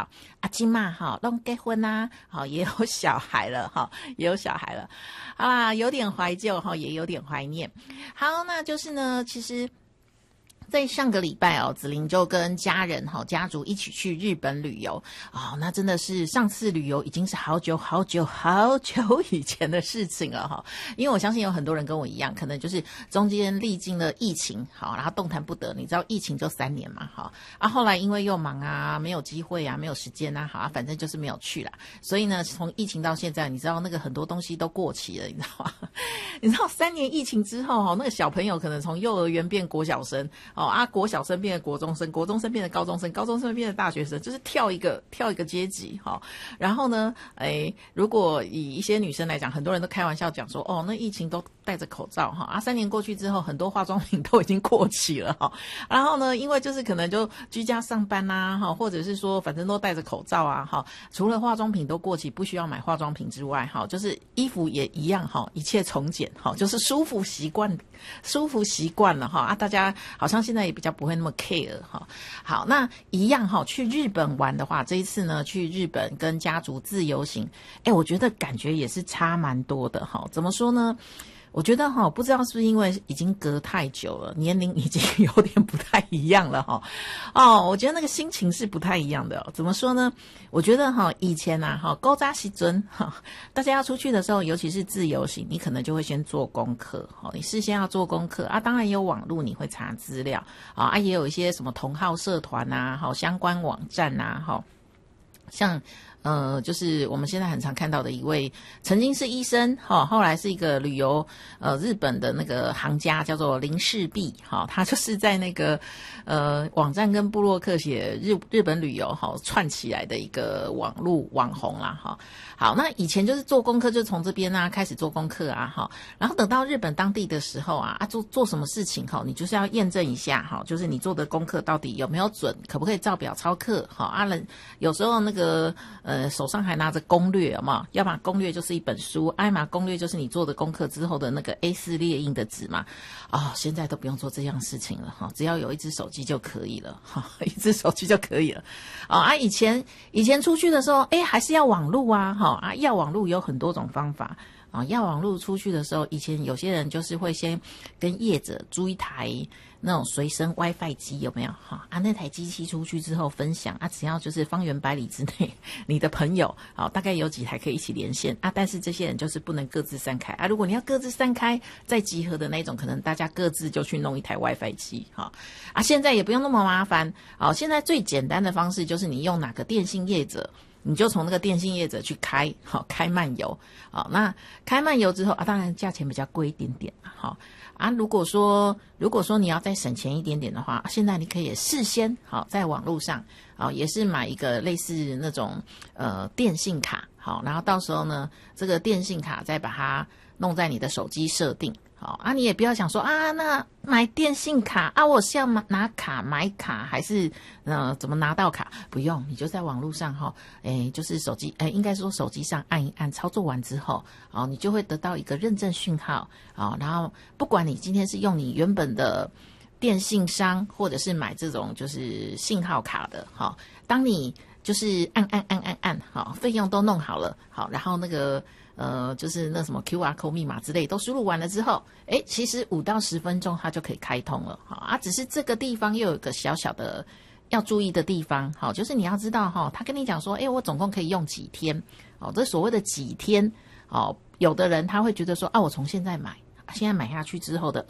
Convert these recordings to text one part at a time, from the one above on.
道啊，今嘛哈都结婚啊，好也有小孩了哈，也有小孩了，好啦，有点怀旧哈，也有点怀念。好，那就是呢，其实在上个礼拜哦，子琳就跟家人家族一起去日本旅游哦，那真的是上次旅游已经是好久以前的事情了哈。因为我相信有很多人跟我一样，可能就是中间历经了疫情，好，然后动弹不得。你知道疫情就3年嘛，好啊，后来因为又忙啊，没有机会啊，没有时间啊，好啊，反正就是没有去啦。所以呢，从疫情到现在，你知道那个很多东西都过期了，你知道吗？你知道3年疫情之后，那个小朋友可能从幼儿园变国小生。国小生变成国中生，国中生变成高中生，高中生变成大学生，就是跳一个阶级哈。然后呢，如果以一些女生来讲，很多人都开玩笑讲说，那疫情都戴着口罩哈，3年过去之后，很多化妆品都已经过期了哈。然后呢，因为就是可能就居家上班呐哈，或者是说反正都戴着口罩啊哈，除了化妆品都过期不需要买化妆品之外哈，就是衣服也一样哈，一切从简哈，就是舒服习惯了哈大家好像现在也比较不会那么 care 哈。好，那一样哈，去日本玩的话，这一次呢去日本跟家族自由行，我觉得感觉也是差蛮多的哈。怎么说呢？我觉得不知道是不是因为已经隔太久了，年龄已经有点不太一样了我觉得那个心情是不太一样的怎么说呢？我觉得以前啊古早时阵大家要出去的时候，尤其是自由行，你可能就会先做功课你事先要做功课啊，当然也有网络你会查资料也有一些什么同好社团啊相关网站啊像就是我们现在很常看到的一位曾经是医生后来是一个旅游日本的那个行家，叫做林世璧他就是在那个网站跟部落客写日本旅游串起来的一个网络网红啦好，那以前就是做功课，就从这边开始做功课然后等到日本当地的时候做什么事情你就是要验证一下就是你做的功课到底有没有准，可不可以照表操课有时候那个手上还拿着攻略有没有？要么攻略就是一本书，嘛攻略就是你做的功课之后的那个 A4 列印的纸嘛现在都不用做这样事情了只要有一只手机就可以了一只手机就可以了以前出去的时候还是要网路要网路有很多种方法要网路出去的时候，以前有些人就是会先跟业者租一台那种随身 WiFi 机，有没有那台机器出去之后分享只要就是方圆百里之内你的朋友大概有几台可以一起连线但是这些人就是不能各自散开如果你要各自散开再集合的那种，可能大家各自就去弄一台 WiFi 机现在也不用那么麻烦现在最简单的方式就是你用哪个电信业者，你就从那个电信业者去开漫游那开漫游之后当然价钱比较贵一点点如果说你要再省钱一点点的话，现在你可以事先在网络上也是买一个类似那种电信卡然后到时候呢这个电信卡再把它弄在你的手机设定你也不要想说那买电信卡我是要拿卡买卡还是怎么拿到卡？不用，你就在网络上就是手机应该说手机上按一按，操作完之后你就会得到一个认证讯号然后不管你今天是用你原本的电信商，或者是买这种就是信号卡的当你就是按费用都弄好了然后那个就是那什么 QR code 密码之类都输入完了之后其实5到10分钟它就可以开通了只是这个地方又有一个小小的要注意的地方就是你要知道他跟你讲说我总共可以用几天这所谓的几天有的人他会觉得说我从现在买下去之后的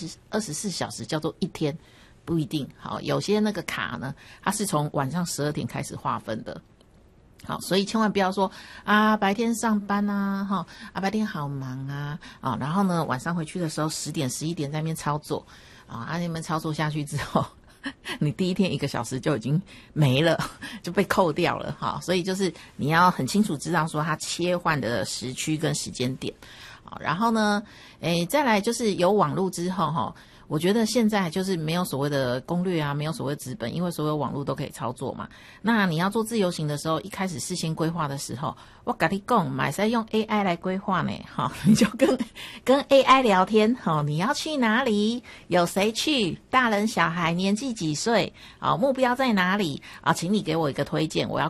24小时叫做1天，不一定有些那个卡呢它是从晚上12点开始划分的所以千万不要说白天上班白天好忙然后呢晚上回去的时候10点11点在那边操作你们操作下去之后你第一天1个小时就已经没了，就被扣掉了所以就是你要很清楚知道说它切换的时区跟时间点然后呢再来就是有网络之后我觉得现在就是没有所谓的攻略没有所谓纸本，因为所有网络都可以操作嘛。那你要做自由行的时候，一开始事先规划的时候，我跟你讲，买在用 AI 来规划呢你就跟 AI 聊天你要去哪里，有谁去，大人小孩年纪几岁目标在哪里请你给我一个推荐，我要